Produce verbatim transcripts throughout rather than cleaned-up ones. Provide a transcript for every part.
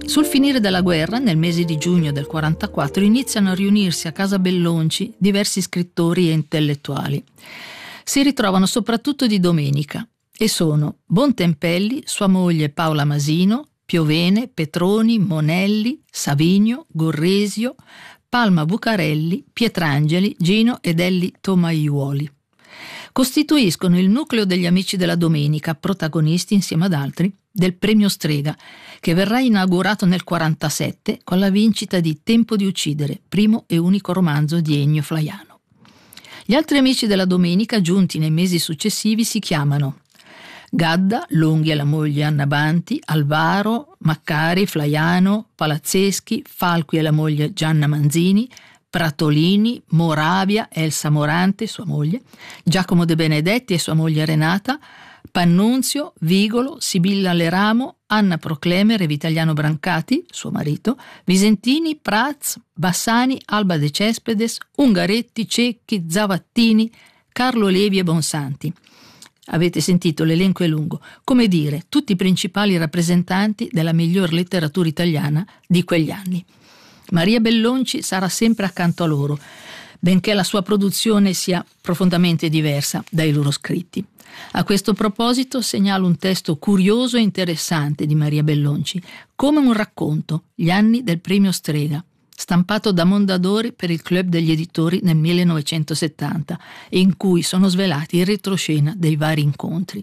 Sul finire della guerra, nel mese di giugno del quarantaquattro, iniziano a riunirsi a casa Bellonci diversi scrittori e intellettuali. Si ritrovano soprattutto di domenica e sono Bontempelli, sua moglie Paola Masino, Piovene, Petroni, Monelli, Savigno, Gorresio, Palma Bucarelli, Pietrangeli, Gino ed Elli Tomaiuoli. Costituiscono il nucleo degli Amici della Domenica, protagonisti insieme ad altri del Premio Strega, che verrà inaugurato nel quarantasette con la vincita di Tempo di uccidere, primo e unico romanzo di Ennio Flaiano. Gli altri Amici della Domenica, giunti nei mesi successivi, si chiamano Gadda, Longhi e la moglie Anna Banti, Alvaro, Maccari, Flaiano, Palazzeschi, Falqui e la moglie Gianna Manzini, Pratolini, Moravia, Elsa Morante, sua moglie, Giacomo De Benedetti e sua moglie Renata, Pannunzio, Vigolo, Sibilla Leramo, Anna Proclemer e Vitaliano Brancati, suo marito, Visentini, Prats, Bassani, Alba De Cespedes, Ungaretti, Cecchi, Zavattini, Carlo Levi e Bonsanti. Avete sentito, l'elenco è lungo, come dire, tutti i principali rappresentanti della miglior letteratura italiana di quegli anni. Maria Bellonci sarà sempre accanto a loro, benché la sua produzione sia profondamente diversa dai loro scritti. A questo proposito segnalo un testo curioso e interessante di Maria Bellonci, come un racconto, Gli anni del Premio Strega, stampato da Mondadori per il Club degli Editori nel millenovecentosettanta, e in cui sono svelati il retroscena dei vari incontri.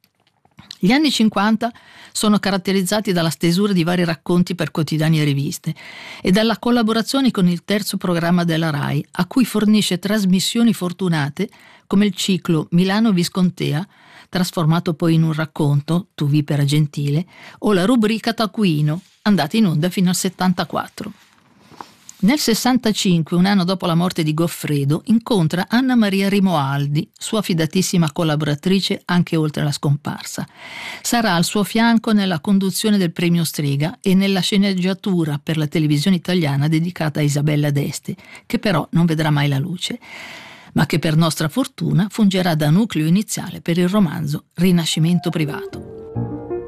Gli anni cinquanta sono caratterizzati dalla stesura di vari racconti per quotidiani e riviste e dalla collaborazione con il terzo programma della RAI, a cui fornisce trasmissioni fortunate come il ciclo Milano Viscontea, trasformato poi in un racconto, Tu vipera gentile, o la rubrica Taccuino, andata in onda fino al settantaquattro. Nel sessantacinque, un anno dopo la morte di Goffredo, incontra Anna Maria Rimoaldi, sua fidatissima collaboratrice anche oltre la scomparsa. Sarà al suo fianco nella conduzione del Premio Strega e nella sceneggiatura per la televisione italiana dedicata a Isabella d'Este, che però non vedrà mai la luce, ma che per nostra fortuna fungerà da nucleo iniziale per il romanzo Rinascimento privato.